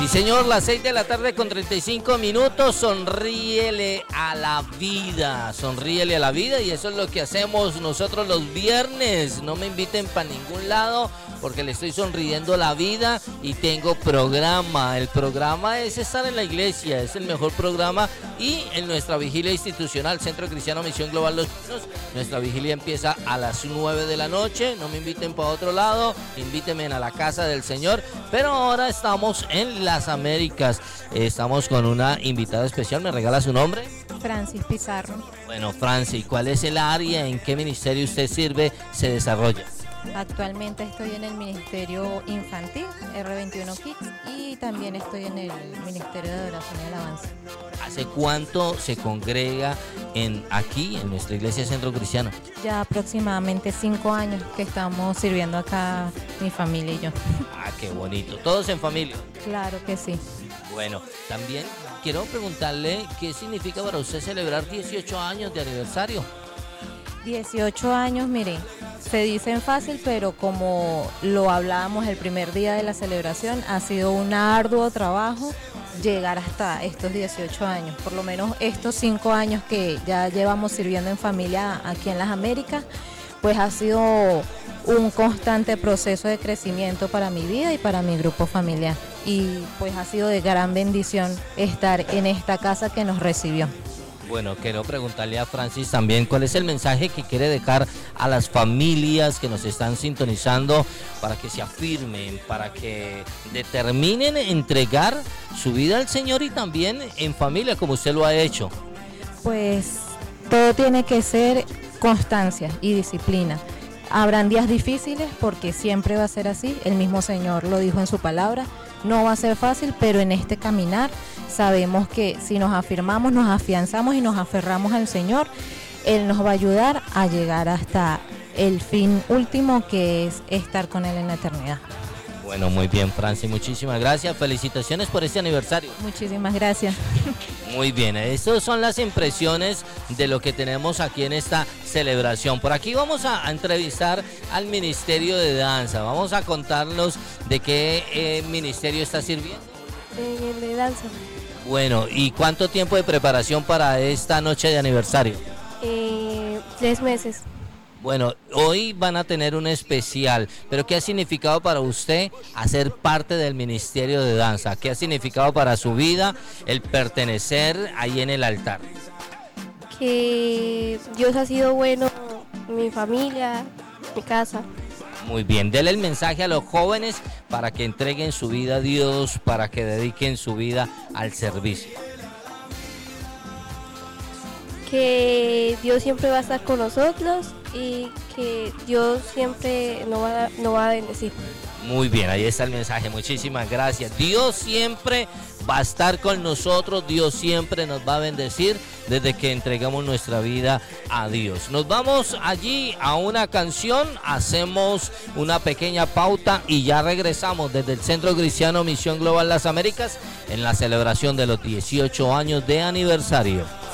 Sí, señor, las 6 de la tarde con 35 minutos. Sonríele a la vida, sonríele a la vida, y eso es lo que hacemos nosotros los viernes. No me inviten para ningún lado porque le estoy sonriendo a la vida y tengo programa. El programa es estar en la iglesia, es el mejor programa, y en nuestra vigilia institucional, Centro Cristiano Misión Global Los Pinos, nuestra vigilia empieza a las 9 de la noche. No me inviten para otro lado, invítenme a la casa del Señor. Pero ahora estamos en las Américas. Estamos con una invitada especial. ¿Me regala su nombre? Francis Pizarro. Bueno, Francis, ¿cuál es el área, en qué ministerio usted sirve, se desarrolla? Actualmente estoy en el Ministerio Infantil, R21 Kids, y también estoy en el Ministerio de Adoración y Alabanza. ¿Hace cuánto se congrega aquí, en nuestra iglesia Centro Cristiano? Ya aproximadamente 5 años que estamos sirviendo acá, mi familia y yo. Ah, qué bonito. ¿Todos en familia? Claro que sí. Bueno, también quiero preguntarle qué significa para usted celebrar 18 años de aniversario. 18 años, mire, se dicen fácil, pero como lo hablábamos el primer día de la celebración, ha sido un arduo trabajo llegar hasta estos 18 años. Por lo menos estos 5 años que ya llevamos sirviendo en familia aquí en las Américas, pues ha sido un constante proceso de crecimiento para mi vida y para mi grupo familiar. Y pues ha sido de gran bendición estar en esta casa que nos recibió. Bueno, quiero preguntarle a Francis también cuál es el mensaje que quiere dejar a las familias que nos están sintonizando para que se afirmen, para que determinen entregar su vida al Señor y también en familia como usted lo ha hecho. Pues todo tiene que ser constancia y disciplina. Habrán días difíciles porque siempre va a ser así, el mismo Señor lo dijo en su palabra. No va a ser fácil, pero en este caminar sabemos que si nos afirmamos, nos afianzamos y nos aferramos al Señor, Él nos va a ayudar a llegar hasta el fin último, que es estar con Él en la eternidad. Bueno, muy bien, Francis, muchísimas gracias. Felicitaciones por este aniversario. Muchísimas gracias. Muy bien, estas son las impresiones de lo que tenemos aquí en esta celebración. Por aquí vamos a entrevistar al Ministerio de Danza. Vamos a contarnos de qué ministerio está sirviendo. En el de danza. Bueno, ¿y cuánto tiempo de preparación para esta noche de aniversario? 3 meses. Bueno, hoy van a tener un especial, pero ¿qué ha significado para usted hacer parte del Ministerio de Danza? ¿Qué ha significado para su vida el pertenecer ahí en el altar? Que Dios ha sido bueno, mi familia, mi casa. Muy bien, dele el mensaje a los jóvenes para que entreguen su vida a Dios, para que dediquen su vida al servicio. Que Dios siempre va a estar con nosotros y que Dios siempre nos va a bendecir. Muy bien, ahí está el mensaje, muchísimas gracias. Dios siempre va a estar con nosotros, Dios siempre nos va a bendecir desde que entregamos nuestra vida a Dios. Nos vamos allí a una canción, hacemos una pequeña pauta y ya regresamos desde el Centro Cristiano Misión Global Las Américas en la celebración de los 18 años de aniversario.